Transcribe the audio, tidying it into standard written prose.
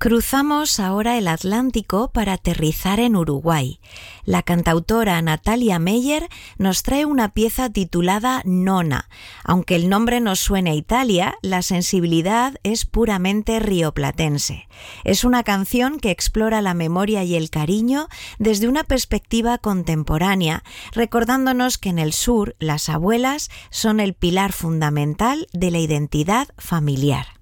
Cruzamos ahora el Atlántico para aterrizar en Uruguay. La cantautora Natalia Meyer nos trae una pieza titulada Nona. Aunque el nombre nos suene a Italia, la sensibilidad es puramente rioplatense. Es una canción que explora la memoria y el cariño desde una perspectiva contemporánea, recordándonos que en el sur las abuelas son el pilar fundamental de la identidad familiar.